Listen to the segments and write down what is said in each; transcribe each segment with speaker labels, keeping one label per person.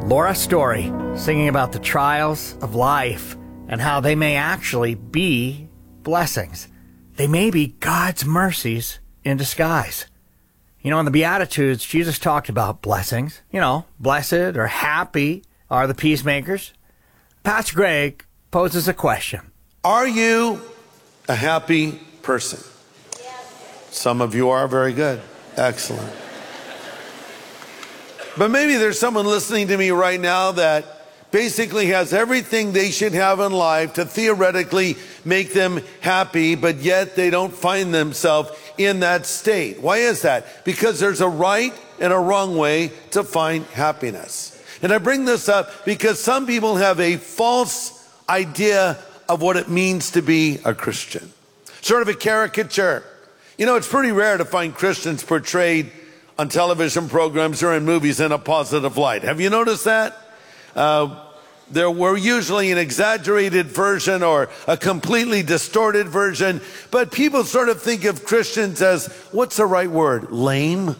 Speaker 1: Laura Story, singing about the trials of life and how they may actually be blessings. They may be God's mercies in disguise. You know, in the Beatitudes, Jesus talked about blessings. You know, blessed or happy are the peacemakers. Pastor Greg poses a question.
Speaker 2: Are you a happy person? Some of you are. Very good. Excellent. But maybe there's someone listening to me right now that basically has everything they should have in life to theoretically make them happy, but yet they don't find themselves in that state. Why is that? Because there's a right and a wrong way to find happiness. And I bring this up because some people have a false idea of what it means to be a Christian. Sort of a caricature. You know, it's pretty rare to find Christians portrayed on television programs or in movies in a positive light. Have you noticed that? There were usually an exaggerated version or a completely distorted version, but people sort of think of Christians as, what's the right word? Lame?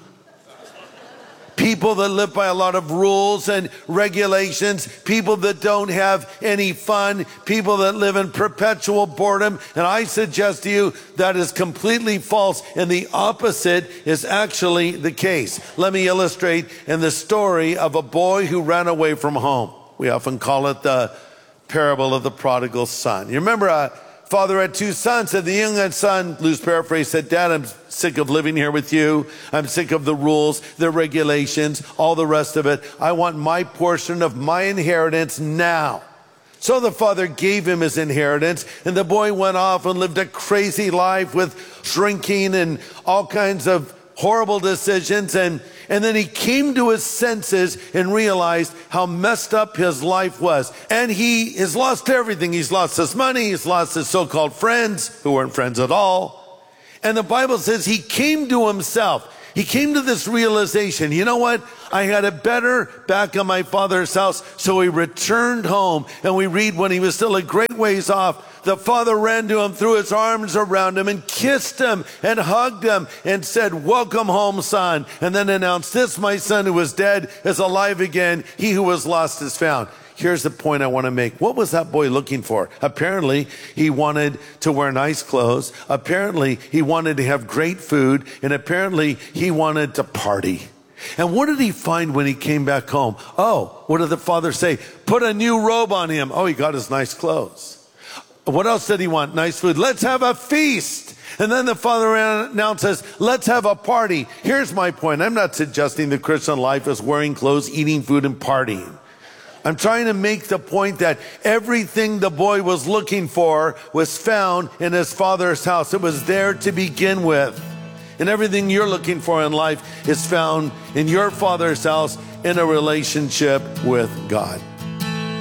Speaker 2: People that live by a lot of rules and regulations, people that don't have any fun, people that live in perpetual boredom. And I suggest to you that is completely false, and the opposite is actually the case. Let me illustrate in the story of a boy who ran away from home. We often call it the parable of the prodigal son. You remember a father had two sons, and the youngest son, loose paraphrase, said, Dad, I'm sick of living here with you. I'm sick of the rules, the regulations, all the rest of it. I want my portion of my inheritance now. So the father gave him his inheritance, and the boy went off and lived a crazy life with drinking and all kinds of horrible decisions. And then he came to his senses and realized how messed up his life was. And he has lost everything. He's lost his money. He's lost his so-called friends, who weren't friends at all. And the Bible says he came to himself. He came to this realization, you know what? I had it better back in my father's house. So he returned home. And we read when he was still a great ways off, the father ran to him, threw his arms around him and kissed him and hugged him and said, welcome home, son. And then announced, this my son who was dead is alive again. He who was lost is found. Here's the point I want to make. What was that boy looking for? Apparently, he wanted to wear nice clothes. Apparently, he wanted to have great food. And apparently, he wanted to party. And what did he find when he came back home? Oh, what did the father say? Put a new robe on him. Oh, he got his nice clothes. What else did he want? Nice food. Let's have a feast. And then the father announces, let's have a party. Here's my point. I'm not suggesting the Christian life is wearing clothes, eating food, and partying. I'm trying to make the point that everything the boy was looking for was found in his father's house. It was there to begin with. And everything you're looking for in life is found in your father's house in a relationship with God.